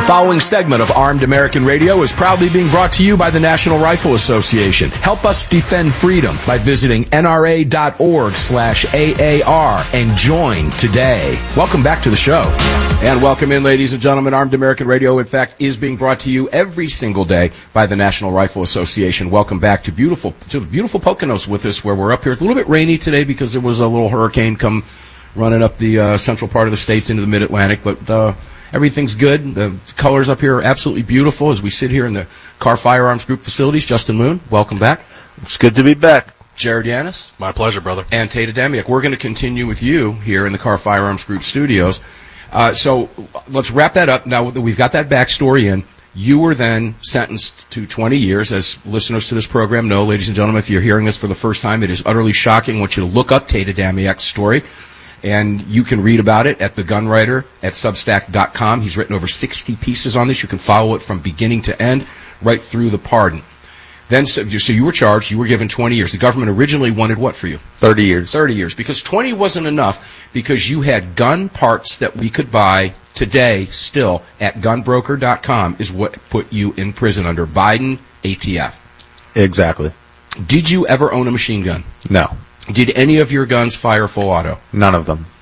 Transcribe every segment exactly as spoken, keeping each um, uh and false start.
following segment of Armed American Radio is proudly being brought to you by the National Rifle Association. Help us defend freedom by visiting N R A dot org slash A A R and join today. Welcome back to the show. And welcome in, ladies and gentlemen. Armed American Radio, in fact, is being brought to you every single day by the National Rifle Association. Welcome back to beautiful, to beautiful Poconos with us, where we're up here. It's a little bit rainy today because there was a little hurricane come running up the uh, central part of the states into the mid-Atlantic, but uh, everything's good. The colors up here are absolutely beautiful as we sit here in the Car Firearms Group facilities. Justin Moon, welcome back. It's good to be back. Jared Yanis. My pleasure, brother. And Tate Adamiak. We're going to continue with you here in the Car Firearms Group studios. Uh, so let's wrap that up. Now that we've got that backstory in, you were then sentenced to twenty years. As listeners to this program know, ladies and gentlemen, if you're hearing this for the first time, it is utterly shocking. I want you to look up Tate Adamiak's story. And you can read about it at The Gun Writer at Substack dot com. He's written over sixty pieces on this. You can follow it from beginning to end, right through the pardon. Then, so you were charged. You were given twenty years. The government originally wanted what for you? thirty years. thirty years. Because twenty wasn't enough, because you had gun parts that we could buy today still at gun broker dot com is what put you in prison under Biden A T F. Exactly. Did you ever own a machine gun? No. Did any of your guns fire full auto? None of them.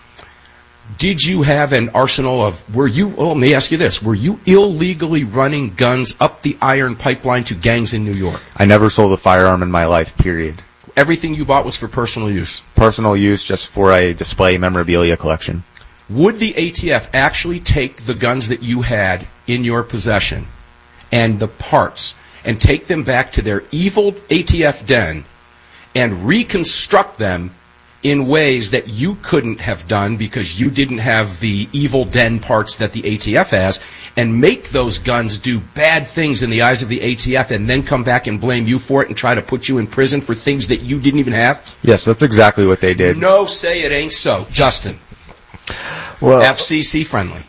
Did you have an arsenal of, were you, oh, let me ask you this, were you illegally running guns up the iron pipeline to gangs in New York? I never sold a firearm in my life, period. Everything you bought was for personal use? Personal use, just for a display memorabilia collection. Would the A T F actually take the guns that you had in your possession and the parts and take them back to their evil A T F den and reconstruct them in ways that you couldn't have done because you didn't have the evil den parts that the A T F has, and make those guns do bad things in the eyes of the A T F and then come back and blame you for it and try to put you in prison for things that you didn't even have? Yes, that's exactly what they did. No, say it ain't so. Justin. Well, F C C friendly.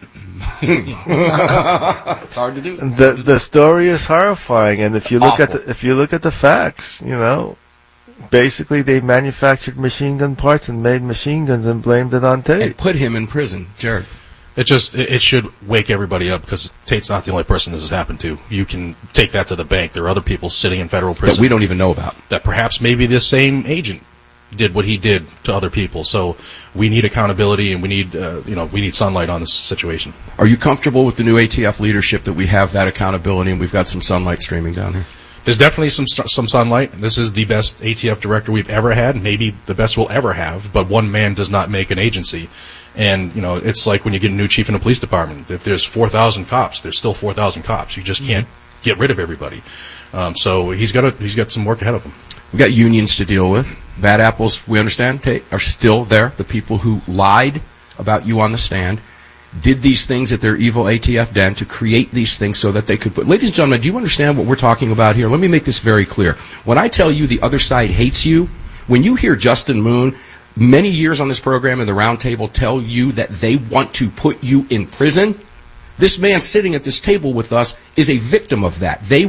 It's hard to do. The the story is horrifying, and if you look Awful. at the, if you look at the facts, you know, basically they manufactured machine gun parts and made machine guns and blamed it on Tate. And put him in prison, Jared. It just it, it should wake everybody up, because Tate's not the only person this has happened to. You can take that to the bank. There are other people sitting in federal prison That we don't even know about. that perhaps maybe this same agent did what he did to other people. So we need accountability, and we need uh, you know we need sunlight on this situation. Are you comfortable with the new A T F leadership that we have that accountability and we've got some sunlight streaming down here? There's definitely some some sunlight. This is the best A T F director we've ever had, maybe the best we'll ever have, but one man does not make an agency. And, you know, it's like when you get a new chief in a police department. If there's four thousand cops, there's still four thousand cops. You just can't get rid of everybody. Um, so he's got a, he's got some work ahead of him. We've got unions to deal with. Bad apples, we understand, Tate, are still there. The people who lied about you on the stand did these things at their evil A T F den to create these things so that they could put... Ladies and gentlemen, do you understand what we're talking about here? Let me make this very clear. When I tell you the other side hates you, when you hear Justin Moon, many years on this program in the round table, tell you that they want to put you in prison, this man sitting at this table with us is a victim of that. They